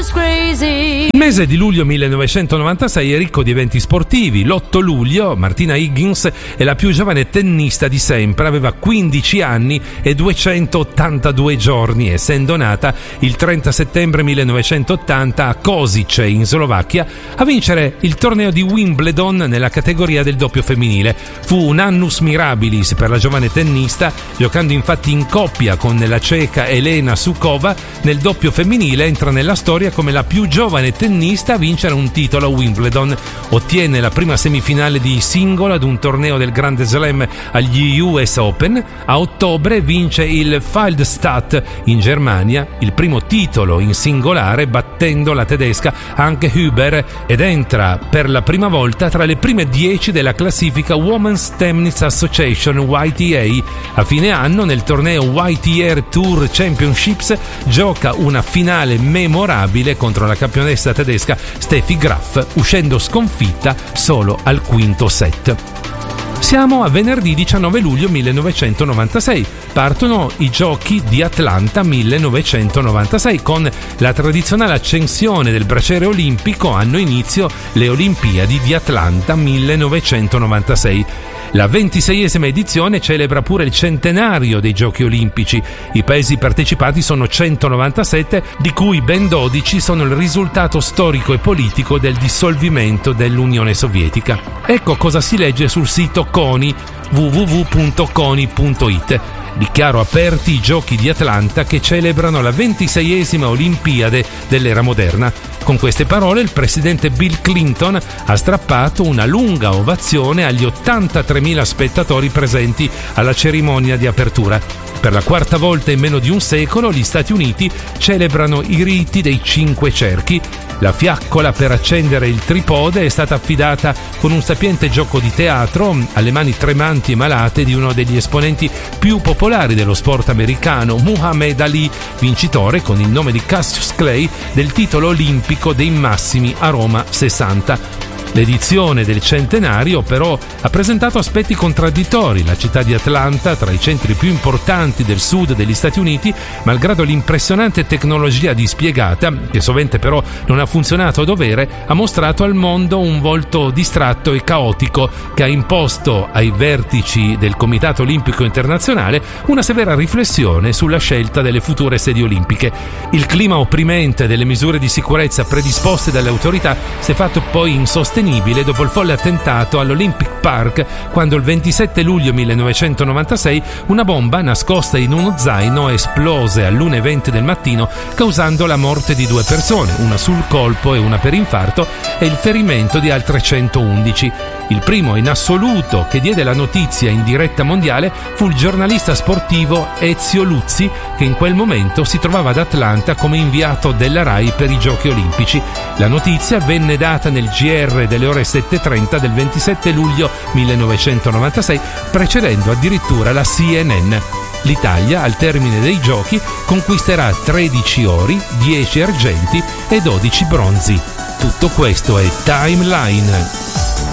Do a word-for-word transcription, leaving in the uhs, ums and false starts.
crazy. Il mese di luglio millenovecentonovantasei è ricco di eventi sportivi. L'otto luglio Martina Hingis è la più giovane tennista di sempre, aveva quindici anni e duecentottantadue giorni, essendo nata il trenta settembre millenovecentottanta a Košice in Slovacchia, a vincere il torneo di Wimbledon nella categoria del doppio femminile. Fu un annus mirabilis per la giovane tennista, giocando infatti in coppia con la ceca Elena Sukova. Nel doppio femminile entra nella storia come la più giovane tennista a vincere un titolo a Wimbledon. Ottiene la prima semifinale di singolo ad un torneo del Grande Slam agli U S Open. A ottobre vince il Feldstadt in Germania, il primo titolo in singolare, battendo la tedesca Anke Huber, ed entra per la prima volta tra le prime dieci della classifica Women's Tennis Association Y T A. A fine anno, nel torneo Y T R Tour Championships, gioca una finale memorabile contro la campionessa tedesca Steffi Graf, uscendo sconfitta solo al quinto set. Siamo a venerdì diciannove luglio millenovecentonovantasei. Partono i Giochi di Atlanta millenovecentonovantasei. Con la tradizionale accensione del braciere olimpico hanno inizio le Olimpiadi di Atlanta millenovecentonovantasei. La ventiseiesima edizione celebra pure il centenario dei Giochi Olimpici. I paesi partecipanti sono centonovantasette, di cui ben dodici sono il risultato storico e politico del dissolvimento dell'Unione Sovietica. Ecco cosa si legge sul sito CONI, w w w punto coni punto i t. Dichiaro aperti i Giochi di Atlanta che celebrano la ventiseiesima Olimpiade dell'era moderna. Con queste parole il presidente Bill Clinton ha strappato una lunga ovazione agli ottantatremila spettatori presenti alla cerimonia di apertura. Per la quarta volta in meno di un secolo gli Stati Uniti celebrano i riti dei cinque cerchi. La fiaccola per accendere il tripode è stata affidata con un sapiente gioco di teatro alle mani tremanti e malate di uno degli esponenti più popolari dello sport americano, Muhammad Ali, vincitore con il nome di Cassius Clay del titolo olimpico dei massimi a Roma sessanta. L'edizione del centenario però ha presentato aspetti contraddittori. La città di Atlanta, tra i centri più importanti del sud degli Stati Uniti, malgrado l'impressionante tecnologia dispiegata, che sovente però non ha funzionato a dovere, ha mostrato al mondo un volto distratto e caotico che ha imposto ai vertici del Comitato Olimpico Internazionale una severa riflessione sulla scelta delle future sedi olimpiche. Il clima opprimente delle misure di sicurezza predisposte dalle autorità si è fatto poi insostenibile dopo il folle attentato all'Olympic Park, quando il ventisette luglio millenovecentonovantasei una bomba nascosta in uno zaino esplose all'una e venti del mattino, causando la morte di due persone, una sul colpo e una per infarto, e il ferimento di altre centoundici. Il primo in assoluto che diede la notizia in diretta mondiale fu il giornalista sportivo Ezio Luzzi, che in quel momento si trovava ad Atlanta come inviato della RAI per i Giochi Olimpici. La notizia venne data nel G R delle ore sette e trenta del ventisette luglio millenovecentonovantasei, precedendo addirittura la C N N. L'Italia, al termine dei giochi, conquisterà tredici ori, dieci argenti e dodici bronzi. Tutto questo è Timeline.